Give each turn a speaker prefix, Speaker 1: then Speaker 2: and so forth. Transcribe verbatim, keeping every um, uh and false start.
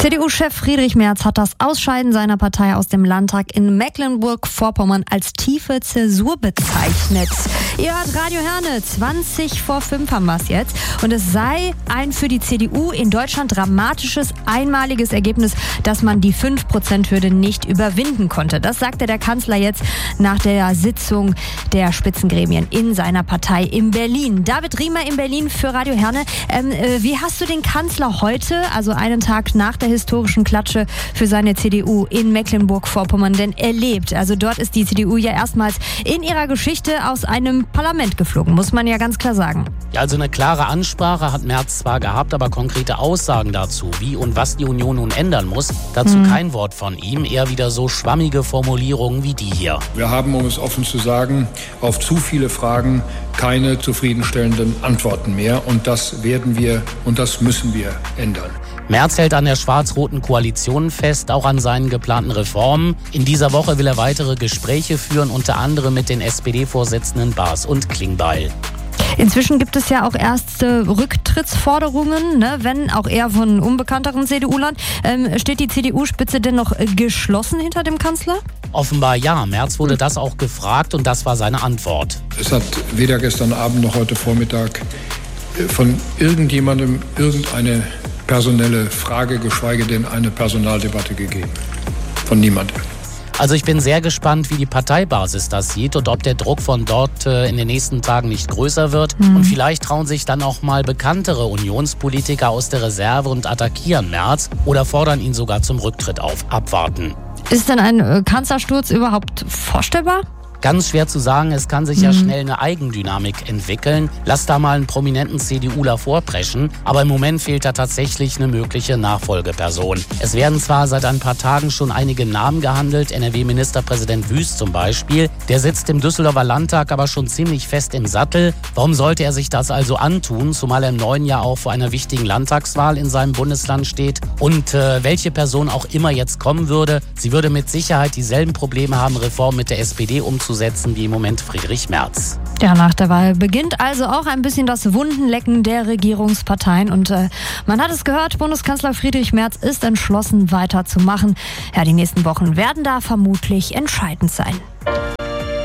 Speaker 1: C D U-Chef Friedrich Merz hat das Ausscheiden seiner Partei aus dem Landtag in Mecklenburg-Vorpommern als tiefe Zäsur bezeichnet. Ihr hört Radio Herne, zwanzig vor fünf haben wir es jetzt. Und es sei ein für die C D U in Deutschland dramatisches, einmaliges Ergebnis, dass man die fünf Prozent Hürde nicht überwinden konnte. Das sagte der Kanzler jetzt nach der Sitzung der Spitzengremien in seiner Partei in Berlin. David Riemer in Berlin für Radio Herne. Ähm, äh, wie hast du den Kanzler heute, also einen Tag nach der historischen Klatsche für seine C D U in Mecklenburg-Vorpommern denn erlebt? Also dort ist die C D U ja erstmals in ihrer Geschichte aus einem Parlament geflogen, muss man ja ganz klar sagen.
Speaker 2: Ja, also eine klare Ansprache hat Merz zwar gehabt, aber konkrete Aussagen dazu, wie und was die Union nun ändern muss, dazu mhm. kein Wort von ihm, eher wieder so schwammige Formulierungen wie die hier.
Speaker 3: Wir haben, um es offen zu sagen, auf zu viele Fragen keine zufriedenstellenden Antworten mehr, und das werden wir und das müssen wir ändern.
Speaker 2: Merz hält an der schwarz-roten Koalition fest, auch an seinen geplanten Reformen. In dieser Woche will er weitere Gespräche führen, unter anderem mit den S P D-Vorsitzenden Baas und Klingbeil.
Speaker 1: Inzwischen gibt es ja auch erste Rücktrittsforderungen, ne, wenn auch eher von unbekannteren C D U-Lern. Ähm, steht die C D U-Spitze denn noch geschlossen hinter dem Kanzler?
Speaker 2: Offenbar ja. Merz wurde das auch gefragt und das war seine Antwort.
Speaker 3: Es hat weder gestern Abend noch heute Vormittag von irgendjemandem irgendeine personelle Frage, geschweige denn eine Personaldebatte gegeben. Von niemandem.
Speaker 2: Also ich bin sehr gespannt, wie die Parteibasis das sieht und ob der Druck von dort äh, in den nächsten Tagen nicht größer wird. Mhm. Und vielleicht trauen sich dann auch mal bekanntere Unionspolitiker aus der Reserve und attackieren Merz oder fordern ihn sogar zum Rücktritt auf. Abwarten.
Speaker 1: Ist denn ein äh, Kanzlersturz überhaupt vorstellbar?
Speaker 2: Ganz schwer zu sagen, es kann sich ja schnell eine Eigendynamik entwickeln. Lass da mal einen prominenten CDUler vorpreschen, aber im Moment fehlt da tatsächlich eine mögliche Nachfolgeperson. Es werden zwar seit ein paar Tagen schon einige Namen gehandelt, N R W-Ministerpräsident Wüst zum Beispiel, der sitzt im Düsseldorfer Landtag aber schon ziemlich fest im Sattel. Warum sollte er sich das also antun, zumal er im neuen Jahr auch vor einer wichtigen Landtagswahl in seinem Bundesland steht? Und äh, welche Person auch immer jetzt kommen würde, sie würde mit Sicherheit dieselben Probleme haben, Reformen mit der S P D umzusetzen. Setzen wie im Moment Friedrich Merz.
Speaker 1: Ja, nach der Wahl beginnt also auch ein bisschen das Wundenlecken der Regierungsparteien. Und äh, man hat es gehört, Bundeskanzler Friedrich Merz ist entschlossen, weiterzumachen. Ja, die nächsten Wochen werden da vermutlich entscheidend sein.